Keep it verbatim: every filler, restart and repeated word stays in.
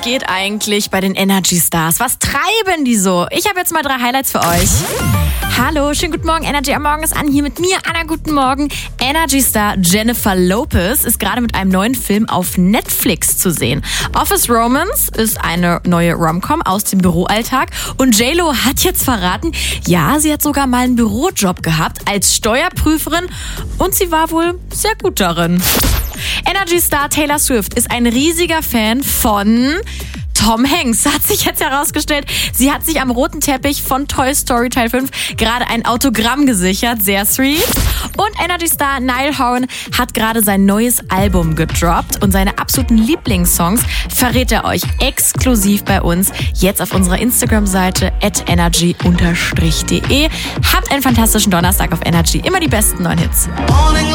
geht eigentlich bei den Energy Stars? Was treiben die so? Ich habe jetzt mal drei Highlights für euch. Hallo, schönen guten Morgen. Energy am Morgen ist an. Hier mit mir, Anna, guten Morgen. Energy Star Jennifer Lopez ist gerade mit einem neuen Film auf Netflix zu sehen. Office Romance ist eine neue Rom-Com aus dem Büroalltag. Und J-Lo hat jetzt verraten, ja, sie hat sogar mal einen Bürojob gehabt als Steuerprüferin. Und sie war wohl sehr gut darin. Energy Star Taylor Swift ist ein riesiger Fan von Tom Hanks, hat sich jetzt herausgestellt. Sie hat sich am roten Teppich von Toy Story Teil fünf gerade ein Autogramm gesichert. Sehr sweet. Und Energy Star Niall Horan hat gerade sein neues Album gedroppt. Und seine absoluten Lieblingssongs verrät er euch exklusiv bei uns. Jetzt auf unserer Instagram-Seite at energy de. Habt einen fantastischen Donnerstag auf Energy. Immer die besten neuen Hits.